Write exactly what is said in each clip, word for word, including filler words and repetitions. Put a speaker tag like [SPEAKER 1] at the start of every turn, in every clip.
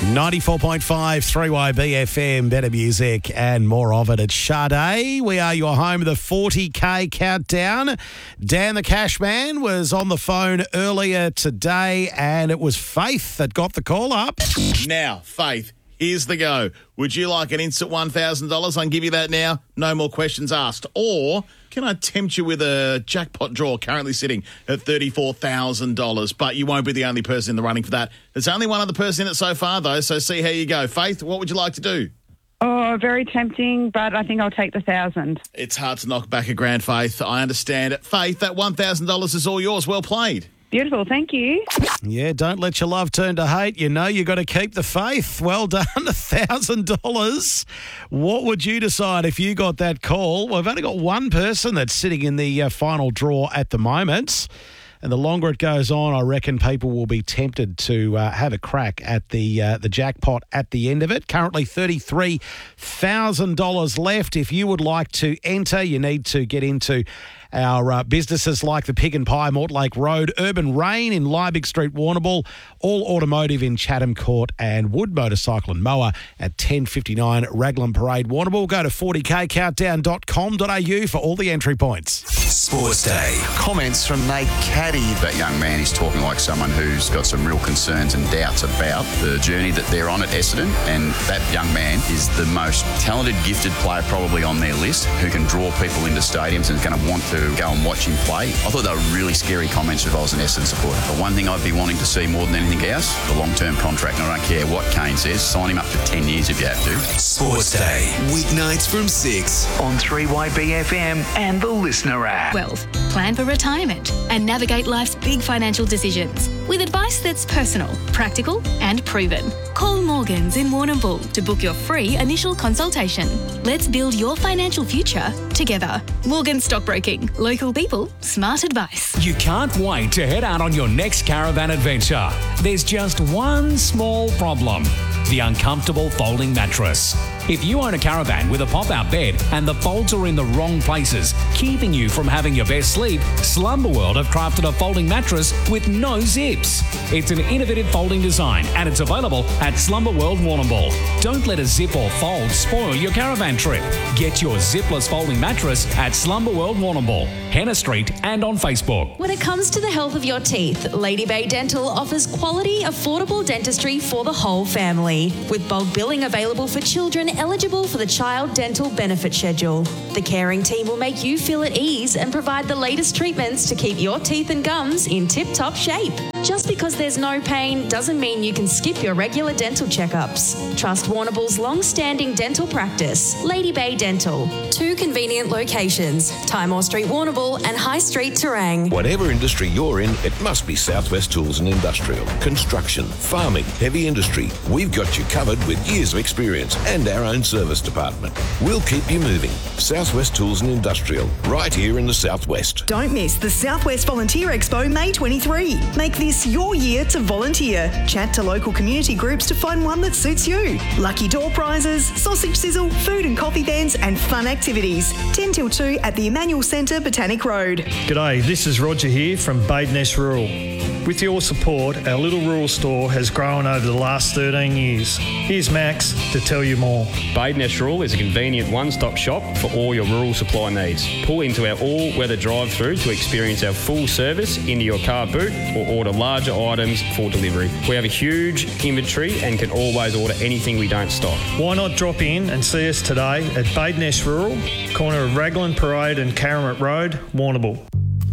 [SPEAKER 1] ninety-four point five three Y B F M, better music and more of it at Sade. We are your home of the forty K countdown. Dan the Cash Man was on the phone earlier today and it was Faith that got the call up.
[SPEAKER 2] Now, Faith, here's the go. Would you like an instant one thousand dollars? I can give you that now. No more questions asked. Or can I tempt you with a jackpot draw currently sitting at thirty-four thousand dollars? But you won't be the only person in the running for that. There's only one other person in it so far, though, so see how you go. Faith, what would you like to do?
[SPEAKER 3] Oh, very tempting, but I think I'll take the thousand.
[SPEAKER 2] It's hard to knock back a grand, Faith. I understand it. Faith, that one thousand dollars is all yours. Well played.
[SPEAKER 3] Beautiful, thank you.
[SPEAKER 1] Yeah, don't let your love turn to hate. You know you got to keep the faith. Well done, one thousand dollars. What would you decide if you got that call? Well, we've only got one person that's sitting in the uh, final draw at the moment. And the longer it goes on, I reckon people will be tempted to uh, have a crack at the uh, the jackpot at the end of it. Currently thirty-three thousand dollars left. If you would like to enter, you need to get into our uh, businesses like the Pig and Pie, Mortlake Road, Urban Rain in Liebig Street, Warrnambool, All Automotive in Chatham Court, and Wood Motorcycle and Mower at ten fifty-nine Raglan Parade, Warrnambool. Go to forty k countdown dot com dot a u for all the entry points.
[SPEAKER 4] Sports Day.
[SPEAKER 5] Comments from Nate Caddy. That young man is talking like someone who's got some real concerns and doubts about the journey that they're on at Essendon, and that young man is the most talented, gifted player probably on their list, who can draw people into stadiums and is going to want to go and watch him play. I thought they were really scary comments if I was an Essendon supporter. But one thing I'd be wanting to see more than anything else, the long-term contract. And I don't care what Kane says, sign him up for ten years if you have to.
[SPEAKER 4] Sports Day, weeknights from six
[SPEAKER 6] on three Y B F M and the Listener app.
[SPEAKER 7] Wealth, plan for retirement and navigate life's big financial decisions with advice that's personal, practical and proven. Call Morgans in Warrnambool to book your free initial consultation. Let's build your financial future together. Morgans Stockbroking. Local people, smart advice.
[SPEAKER 8] You can't wait to head out on your next caravan adventure. There's just one small problem. The uncomfortable folding mattress. If you own a caravan with a pop-out bed and the folds are in the wrong places, keeping you from having your best sleep, Slumberworld have crafted a folding mattress with no zips. It's an innovative folding design and it's available at Slumberworld Warrnambool. Don't let a zip or fold spoil your caravan trip. Get your zipless folding mattress at Slumberworld Warrnambool, Henna Street and on Facebook.
[SPEAKER 9] When it comes to the health of your teeth, Lady Bay Dental offers quality, affordable dentistry for the whole family. With bulk billing available for children eligible for the Child Dental Benefit Schedule. The caring team will make you feel at ease and provide the latest treatments to keep your teeth and gums in tip-top shape. Just because there's no pain doesn't mean you can skip your regular dental checkups. Trust Warrnambool's long-standing dental practice, Lady Bay Dental. Two convenient locations, Timor Street, Warrnambool and High Street, Terang.
[SPEAKER 10] Whatever industry you're in, it must be Southwest Tools and Industrial. Construction, farming, heavy industry. We've got you covered with years of experience and our own service department. We'll keep you moving. Southwest Tools and Industrial, right here in the Southwest.
[SPEAKER 11] Don't miss the Southwest Volunteer Expo May twenty-third. Make this your year to volunteer. Chat to local community groups to find one that suits you. Lucky door prizes, sausage sizzle, food and coffee vans and fun activities. ten till two at the Emmanuel Centre, Botanic Road.
[SPEAKER 12] G'day, this is Roger here from Badeness Rural. With your support, our little rural store has grown over the last thirteen years. Here's Max to tell you more.
[SPEAKER 13] Badeness Rural is a convenient one-stop shop for all your rural supply needs. Pull into our all-weather drive-through to experience our full service into your car boot or order larger items for delivery. We have a huge inventory and can always order anything we don't stock.
[SPEAKER 12] Why not drop in and see us today at Badeness Rural, corner of Raglan Parade and Caramat Road, Warrnambool.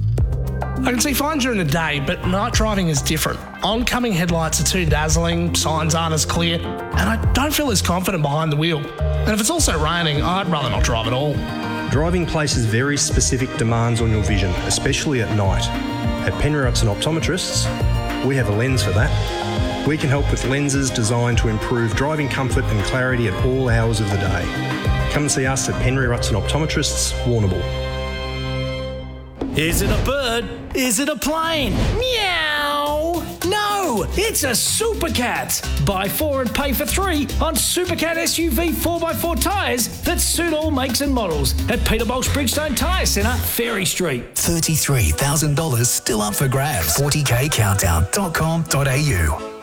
[SPEAKER 14] I can see fine during the day, but night driving is different. Oncoming headlights are too dazzling, signs aren't as clear, and I don't feel as confident behind the wheel. And if it's also raining, I'd rather not drive at all.
[SPEAKER 15] Driving places very specific demands on your vision, especially at night. At Penriott's and Optometrists, we have a lens for that. We can help with lenses designed to improve driving comfort and clarity at all hours of the day. Come and see us at Penriott's and Optometrists, Warrnambool.
[SPEAKER 16] Is it a bird? Is it a plane? Meow! No, it's a Supercat. Buy four and pay for three on Supercat S U V four by four tyres that suit all makes and models at Peterbolt's Bridgestone Tyre Centre, Ferry Street.
[SPEAKER 4] thirty-three thousand dollars still up for grabs. forty k countdown dot com dot a u.